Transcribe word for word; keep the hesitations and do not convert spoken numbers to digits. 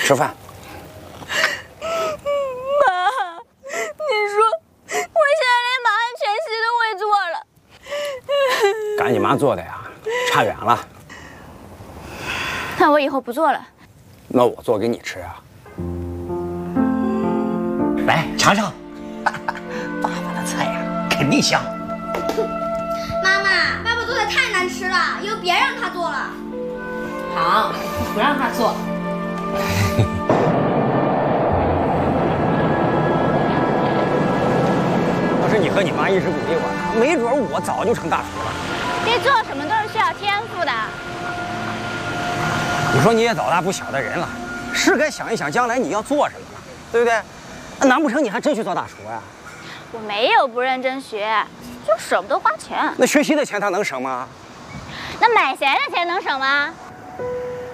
吃饭。 妈，你说我现在连马鞍全席都会做了。 赶你妈做的呀，差远了。 那我以后不做了。 那我做给你吃啊。 来尝尝，爸爸的菜呀，肯定香。 妈妈，爸爸做的太难吃了，以后别让他做了。 好，不让他做。 要是你和你妈一直鼓励我，没准我早就成大厨了。 这做什么都是需要天赋的。 你说你也老大不小的人了，是该想一想将来你要做什么了，对不对？那难不成你还真去做大厨呀？ 我没有不认真学，就舍不得花钱。 那学习的钱他能省吗？ 那买鞋的钱能省吗？